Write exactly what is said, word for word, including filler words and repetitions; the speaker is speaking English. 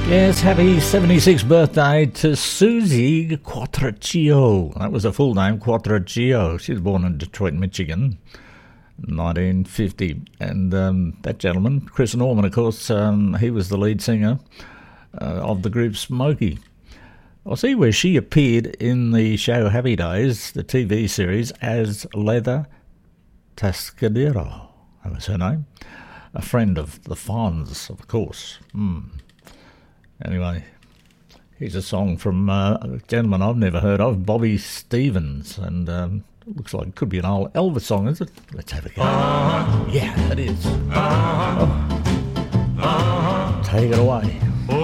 Yes, happy seventy-sixth birthday to Susie Quattrocchio. That was her full name, Quattrocchio. She was born in Detroit, Michigan, nineteen fifty. And um, that gentleman, Chris Norman, of course, um, he was the lead singer uh, of the group Smokey. I'll see where she appeared in the show Happy Days, the T V series, as Leather Tascadero. That was her name. A friend of the Fonz, of course. Mm. Anyway, here's a song from uh, a gentleman I've never heard of, Bobby Stevens, and um, it looks like it could be an old Elvis song, is it? Let's have a go. Uh-huh. Yeah, it is. Uh-huh. Oh. Uh-huh. Take it away.